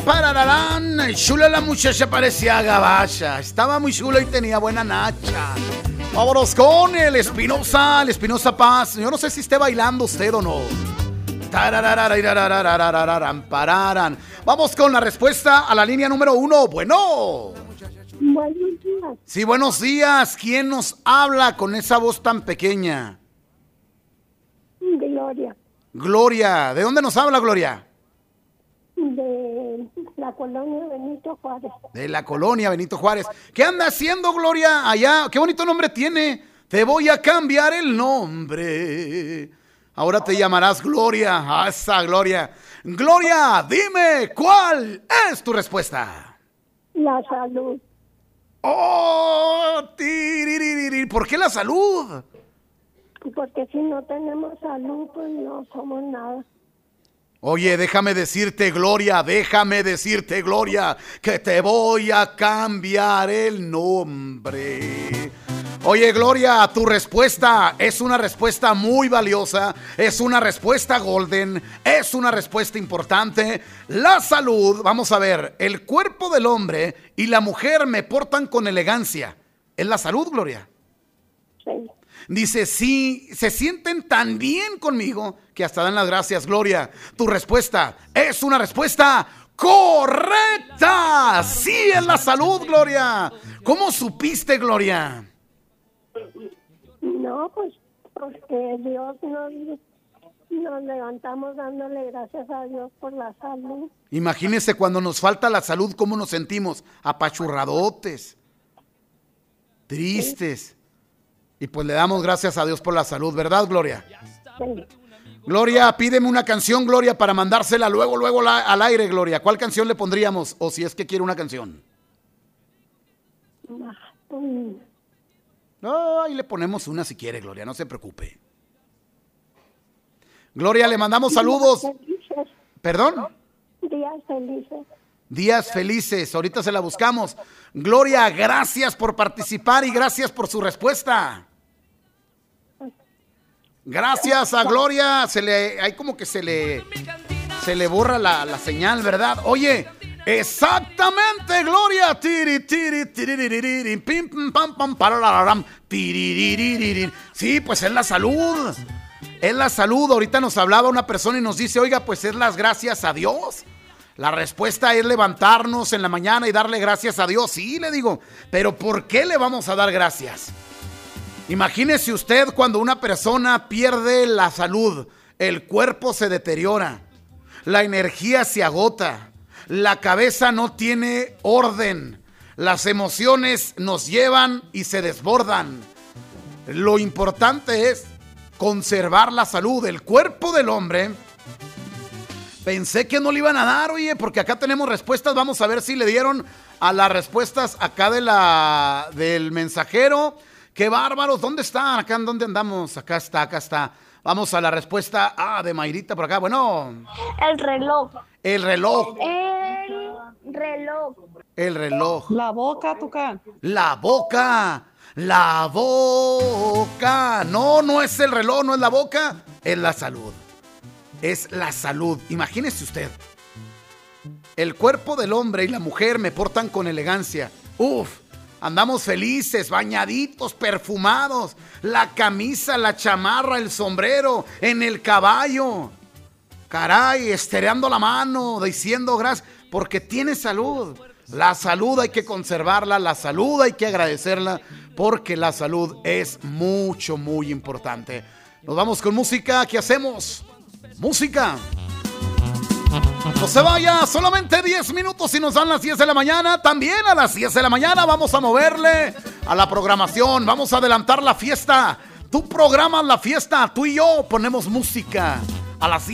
pararán. Chula la muchacha, parecía gabacha. Estaba muy chula y tenía buena nacha. Vámonos con el Espinosa Paz. Yo no sé si esté bailando usted o no. Vamos con la respuesta a la línea número 1. Bueno. Buenos días. Sí, buenos días. ¿Quién nos habla con esa voz tan pequeña? Gloria. Gloria. ¿De dónde nos habla, Gloria? De la colonia Benito Juárez. De la colonia Benito Juárez. ¿Qué anda haciendo, Gloria, allá? Qué bonito nombre tiene. Te voy a cambiar el nombre. Ahora te llamarás Gloria. ¡Ah, esa Gloria! Gloria, dime, ¿cuál es tu respuesta? La salud. ¡Oh! ¿Por qué la salud? Porque si no tenemos salud, pues no somos nada. Oye, déjame decirte, Gloria, que te voy a cambiar el nombre. Oye, Gloria, tu respuesta es una respuesta muy valiosa, es una respuesta golden, es una respuesta importante. La salud, vamos a ver, el cuerpo del hombre y la mujer me portan con elegancia. ¿Es la salud, Gloria? Sí. Dice, sí, se sienten tan bien conmigo que hasta dan las gracias, Gloria. Tu respuesta es una respuesta correcta. Sí, es la salud, Gloria. ¿Cómo supiste, Gloria? No, pues porque Dios nos levantamos dándole gracias a Dios por la salud. Imagínese cuando nos falta la salud, ¿cómo nos sentimos? Apachurradotes, tristes. Sí. Y pues le damos gracias a Dios por la salud, ¿verdad, Gloria? Sí. Gloria, pídeme una canción, Gloria, para mandársela luego al aire, Gloria. ¿Cuál canción le pondríamos? O si es que quiere una canción. No, ahí le ponemos una si quiere, Gloria, no se preocupe. Gloria, le mandamos saludos. Felices. ¿Perdón? Días felices. Días felices, ahorita se la buscamos. Gloria, gracias por participar y gracias por su respuesta. Gracias a Gloria, hay como que se le borra la señal, ¿verdad? Oye, exactamente, Gloria. Sí, pues es la salud. Es la salud. Ahorita nos hablaba una persona y nos dice, oiga, pues es las gracias a Dios. La respuesta es levantarnos en la mañana y darle gracias a Dios. Sí, le digo, pero ¿por qué le vamos a dar gracias? Imagínese usted cuando una persona pierde la salud, el cuerpo se deteriora, la energía se agota, la cabeza no tiene orden, las emociones nos llevan y se desbordan. Lo importante es conservar la salud, el cuerpo del hombre. Pensé que no le iban a dar, oye, porque acá tenemos respuestas. Vamos a ver si le dieron a las respuestas acá del mensajero. ¡Qué bárbaros! ¿Dónde están? ¿Acá en dónde andamos? Acá está. Vamos a la respuesta de Mayrita por acá. Bueno. El reloj. El reloj. El reloj. El reloj. La boca, Tucán. La boca. La boca. No es el reloj, no es la boca. Es la salud. Es la salud. Imagínese usted. El cuerpo del hombre y la mujer me portan con elegancia. Andamos felices, bañaditos, perfumados. La camisa, la chamarra, el sombrero, en el caballo. Caray, estereando la mano, diciendo gracias, porque tiene salud. La salud hay que conservarla, la salud hay que agradecerla, porque la salud es muy importante. Nos vamos con música. ¿Qué hacemos? Música. No se vaya, solamente 10 minutos y nos dan las 10 de la mañana. También a las 10 de la mañana vamos a moverle a la programación. Vamos a adelantar la fiesta. Tú programas la fiesta, tú y yo ponemos música. A las